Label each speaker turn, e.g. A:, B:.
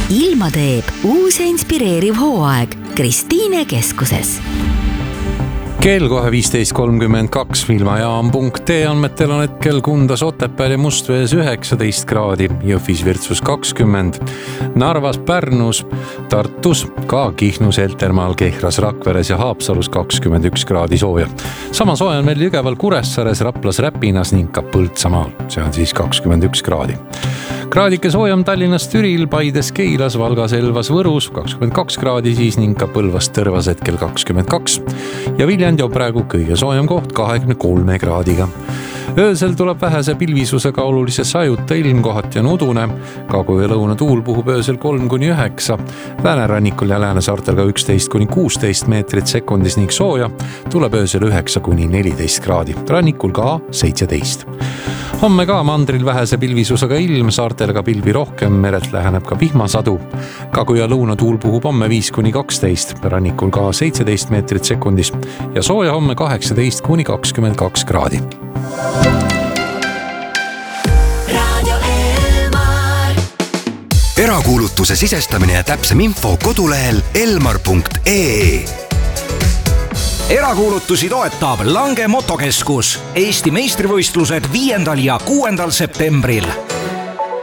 A: ilma teeb uus ja inspireeriv hooaeg Kristiine keskuses.
B: Kell kohe 15.32 filmajaam.ee andmetel on hetkel Kundas, Otepääl ja Mustvees 19 kraadi, Jõhvis, Virtsus 20, Narvas, Pärnus, Tartus, ka Kihnus, Heltermaal, Kehras, Rakveres ja Haapsalus 21 kraadi sooja. Sama sooja on meil Jõgeval, Kuressaares, Raplas, Räpinas ning ka Põltsamaal. See on siis 21 kraadi. Kraadike soojam Tallinnas, Türil, Paides, Keilas, Valgas, Elvas, Võrus 22 kraadi siis ning ka Põlvas, Tõrvas hetkel 22 ja Viljandi on praegu kõige soojam koht 23 kraadiga. Öösel tuleb vähese pilvisusega olulise sajuta ilm, kohati on udune, Kagu- ja lõunatuul puhub öösel 3-9, Läänerannikul ja Läänesaartel ka 11-16 meetrit sekundis ning sooja tuleb öösel 9-14 kraadi, rannikul ka 17. Homme ka mandril vähese pilvisusega ilm, saartel ka pilvi rohkem, meret läheneb ka vihmasadu. Kagu- ja lõunatuul puhub homme 5-12, rannikul ka 17 meetrit sekundis ja sooja homme 18-22 kraadi.
C: Erakuulutuse sisestamine ja täpsem info kodulehel elmar.ee.
D: Erakuulutusi toetab Lange Motokeskus. Eesti meistrivõistlused 5. ja 6. septembril.